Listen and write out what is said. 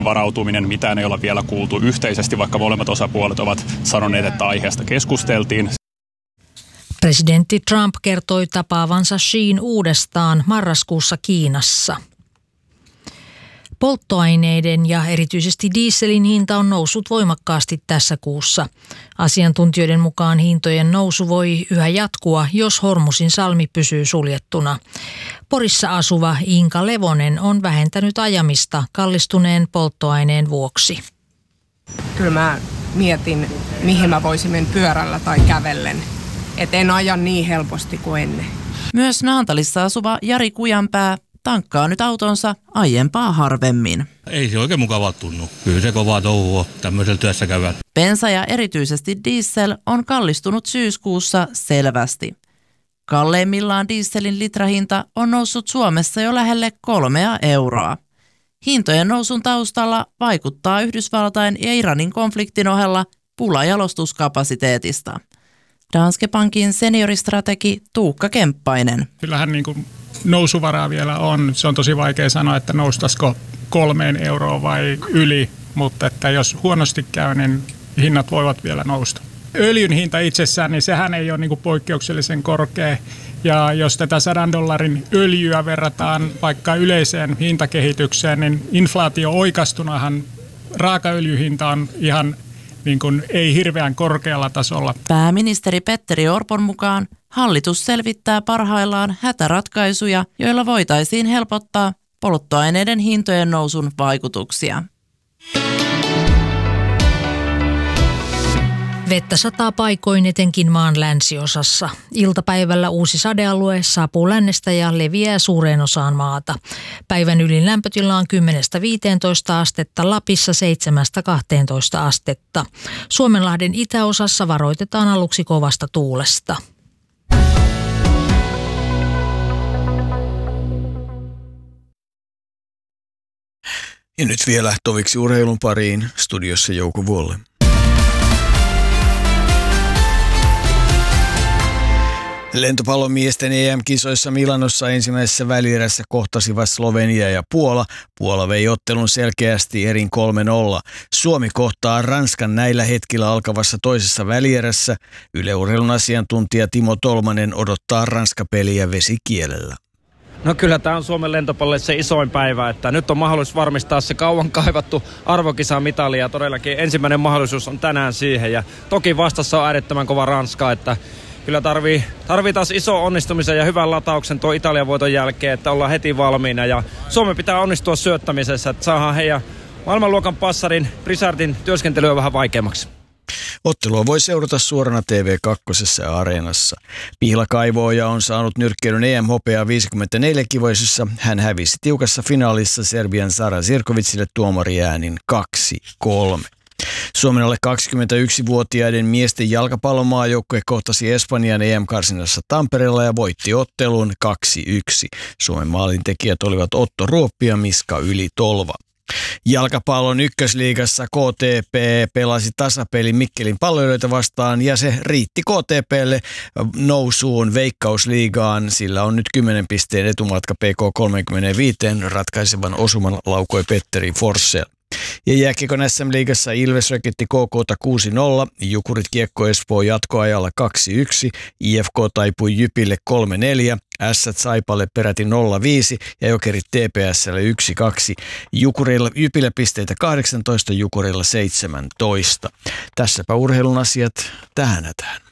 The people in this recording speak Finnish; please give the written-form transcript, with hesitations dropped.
Varautuminen, mitään ei olla vielä kuultu yhteisesti, vaikka molemmat osapuolet ovat sanoneet, että aiheesta keskusteltiin. Presidentti Trump kertoi tapaavansa Xiin uudestaan marraskuussa Kiinassa. Polttoaineiden ja erityisesti dieselin hinta on noussut voimakkaasti tässä kuussa. Asiantuntijoiden mukaan hintojen nousu voi yhä jatkua, jos Hormusin salmi pysyy suljettuna. Porissa asuva Inka Levonen on vähentänyt ajamista kallistuneen polttoaineen vuoksi. Kyllä mä mietin, mihin mä voisin mennä pyörällä tai kävellen. Et en aja niin helposti kuin ennen. Myös Naantalissa asuva Jari Kujanpää tankkaa nyt autonsa aiempaa harvemmin. Ei se oikein mukavaa tunnu. Kyllä se kovaa touhua tämmöisellä työssä käyvät. Bensa ja erityisesti diesel on kallistunut syyskuussa selvästi. Kalleimmillaan dieselin litrahinta on noussut Suomessa jo lähelle 3 euroa. Hintojen nousun taustalla vaikuttaa Yhdysvaltain ja Iranin konfliktin ohella pula jalostuskapasiteetista. Danske Bankin senioristrategi Tuukka Kemppainen. Kyllähän nousuvaraa vielä on. Se on tosi vaikea sanoa, että noustaisiko 3 euroa vai yli, mutta että jos huonosti käy, niin hinnat voivat vielä nousta. Öljyn hinta itsessään, niin sehän ei ole poikkeuksellisen korkea. Ja jos tätä $100 öljyä verrataan vaikka yleiseen hintakehitykseen, niin inflaatio oikastunahan raakaöljyhinta on ihan ei hirveän korkealla tasolla. Pääministeri Petteri Orpon mukaan hallitus selvittää parhaillaan hätäratkaisuja, joilla voitaisiin helpottaa polttoaineiden hintojen nousun vaikutuksia. Vettä sataa paikoin etenkin maan länsiosassa. Iltapäivällä uusi sadealue saapuu lännestä ja leviää suureen osaan maata. Päivän ylin lämpötila on 10–15 astetta, Lapissa 7–12 astetta. Suomenlahden itäosassa varoitetaan aluksi kovasta tuulesta. Ja nyt vielä toviksi urheilun pariin, studiossa Jouko Vuolle. Lentopallomiesten EM-kisoissa Milanossa ensimmäisessä välierässä kohtasivat Slovenia ja Puola. Puola vei ottelun selkeästi erin 3-0. Suomi kohtaa Ranskan näillä hetkillä alkavassa toisessa välierässä. Yle Urheilun asiantuntija Timo Tolmanen odottaa Ranska-peliä vesikielellä. No kyllä tämä on Suomen lentopallolle se isoin päivä, että nyt on mahdollisuus varmistaa se kauan kaivattu arvokisamitali ja todellakin ensimmäinen mahdollisuus on tänään siihen. Ja toki vastassa on äärettömän kova Ranska, että kyllä tarvii taas iso onnistumisen ja hyvän latauksen tuo Italian voiton jälkeen, että ollaan heti valmiina. Ja Suomen pitää onnistua syöttämisessä, että saadaan heidän maailmanluokan passarin Brizardin työskentelyä vähän vaikeammaksi. Ottelua voi seurata suorana TV2 ja Areenassa. Pihla Kaivooja on saanut nyrkkeilyn EM-hopeaa 54-kivoisessa. Hän hävisi tiukassa finaalissa Serbian Sara Zirkovicille tuomariäänin 2-3. Suomen alle 21-vuotiaiden miesten jalkapallomaajoukkue kohtasi Espanjan EM-karsinassa Tampereella ja voitti ottelun 2-1. Suomen maalintekijät olivat Otto Ruoppi ja Miska Yli-Tolva. Jalkapallon ykkösliigassa KTP pelasi tasapeli Mikkelin Palloilijoita vastaan ja se riitti KTPlle nousuun Veikkausliigaan. Sillä on nyt 10 pisteen etumatka PK35, ratkaisevan osuman laukoi Petteri Forssell. Ja jääkiekon SM-liigassa Ilves rökitti KK:ta 6-0, Jukurit Kiekko Espoo jatkoajalla 2-1, IFK taipui Jypille 3-4, Ässät Saipalle peräti 0-5 ja Jokerit TPS:lle 1-2. Jypille pisteitä 18, Jukurilla 17. Tässäpä urheilun asiat tähän hätään.